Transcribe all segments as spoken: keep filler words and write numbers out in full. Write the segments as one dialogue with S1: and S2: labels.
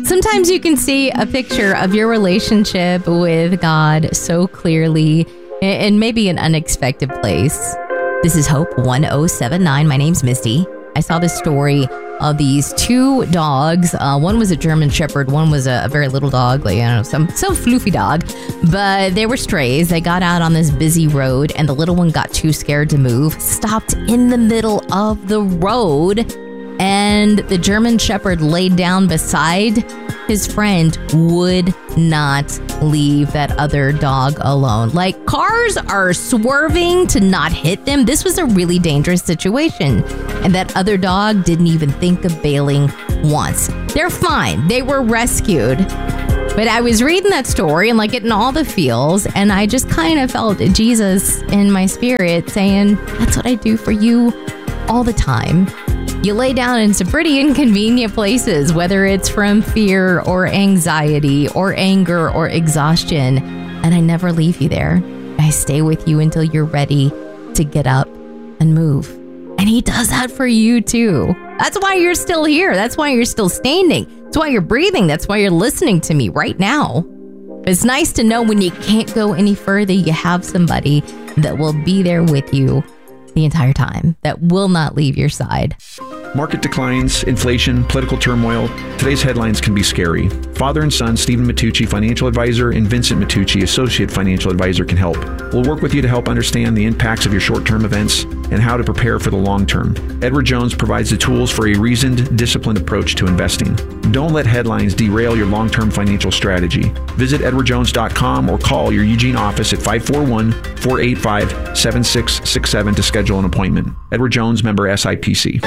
S1: Sometimes you can see a picture of your relationship with God so clearly in maybe an unexpected place. This is Hope one oh seven nine. My name's Misty. I saw this story of these two dogs. Uh, one was a German Shepherd. One was a, a very little dog, like, I don't know, some, some floofy dog. But they were strays. They got out on this busy road, and the little one got too scared to move, stopped in the middle of the road, and the German Shepherd laid down beside his friend, would not leave that other dog alone. Like, cars are swerving to not hit them. This was a really dangerous situation. And that other dog didn't even think of bailing once. They're fine. They were rescued. But I was reading that story and like getting all the feels, and I just kind of felt Jesus in my spirit saying, that's what I do for you all the time. You lay down in some pretty inconvenient places, whether it's from fear or anxiety or anger or exhaustion, and I never leave you there. I stay with you until you're ready to get up and move. And he does that for you too. That's why you're still here. That's why you're still standing. That's why you're breathing. That's why you're listening to me right now. It's nice to know when you can't go any further, you have somebody that will be there with you the entire time, that will not leave your side.
S2: Market declines, inflation, political turmoil. Today's headlines can be scary. Father and son, Stephen Matucci, financial advisor, and Vincent Matucci, associate financial advisor, can help. We'll work with you to help understand the impacts of your short-term events and how to prepare for the long term. Edward Jones provides the tools for a reasoned, disciplined approach to investing. Don't let headlines derail your long-term financial strategy. Visit edward jones dot com or call your Eugene office at five four one, four eight five, seven six six seven to schedule an appointment. Edward Jones, member S I P C.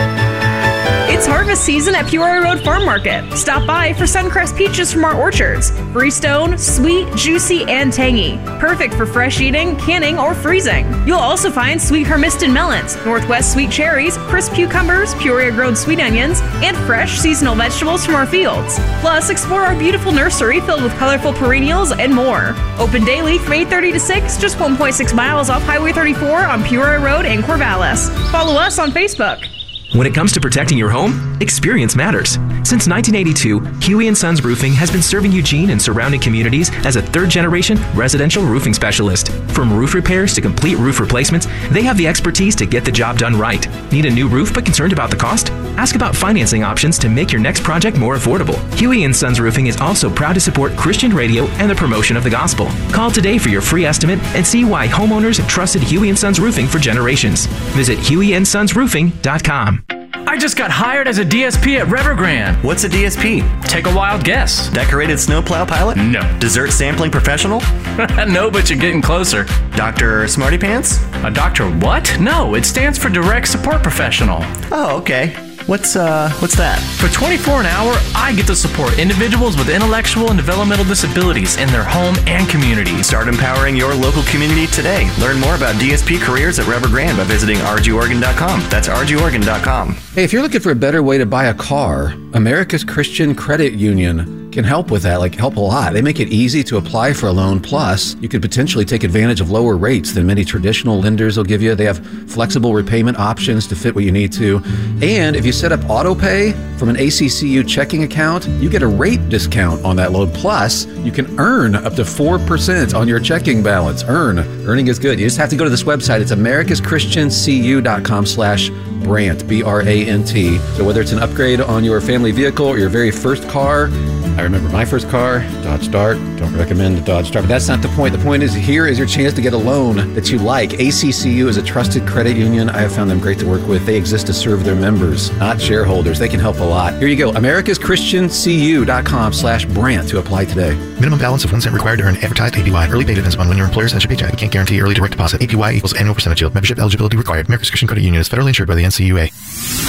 S3: It's harvest season at Peoria Road Farm Market. Stop by for Suncrest peaches from our orchards. Freestone, sweet, juicy, and tangy. Perfect for fresh eating, canning, or freezing. You'll also find sweet Hermiston melons, Northwest sweet cherries, crisp cucumbers, Peoria-grown sweet onions, and fresh seasonal vegetables from our fields. Plus, explore our beautiful nursery filled with colorful perennials and more. Open daily from eight thirty to six, just one point six miles off Highway thirty-four on Peoria Road in Corvallis. Follow us on Facebook.
S4: When it comes to protecting your home, experience matters. Since nineteen eighty-two, Huey and Sons Roofing has been serving Eugene and surrounding communities as a third-generation residential roofing specialist. From roof repairs to complete roof replacements, they have the expertise to get the job done right. Need a new roof but concerned about the cost? Ask about financing options to make your next project more affordable. Huey and Sons Roofing is also proud to support Christian radio and the promotion of the gospel. Call today for your free estimate and see why homeowners have trusted Huey and Sons Roofing for generations. Visit huey and sons roofing dot com.
S5: I just got hired as a D S P at Evergrande.
S6: What's a D S P?
S5: Take a wild guess.
S6: Decorated snowplow pilot?
S5: No.
S6: Dessert sampling professional?
S5: No, but you're getting closer.
S6: Doctor Smarty Pants?
S5: A doctor what? No, it stands for Direct Support Professional.
S6: Oh, okay. What's uh, what's that?
S5: For twenty-four dollars an hour, I get to support individuals with intellectual and developmental disabilities in their home and community.
S6: Start empowering your local community today. Learn more about D S P careers at Evergrande by visiting r g oregon dot com. That's r g oregon dot com.
S7: Hey, if you're looking for a better way to buy a car, America's Christian Credit Union can help with that, like help a lot. They make it easy to apply for a loan. Plus, you could potentially take advantage of lower rates than many traditional lenders will give you. They have flexible repayment options to fit what you need to. And if you set up auto pay from an A C C U checking account, you get a rate discount on that loan. Plus, you can earn up to four percent on your checking balance. Earn. Earning is good. You just have to go to this website. It's americas christian c u dot com slash Brant, B R A N T. So whether it's an upgrade on your family vehicle or your very first car, I remember my first car, Dodge Dart. Don't recommend the Dodge Dart, but that's not the point. The point is, here is your chance to get a loan that you like. A C C U is a trusted credit union. I have found them great to work with. They exist to serve their members, not shareholders. They can help a lot. Here you go, americas christian c u dot com slash Brant to apply today.
S8: Minimum balance of one cent required to earn advertised A P Y. Early pay depends upon when your employer sends your paycheck. We can't guarantee early direct deposit. A P Y equals annual percentage yield. Membership eligibility required. America's Christian Credit Union is federally insured by the N C U A.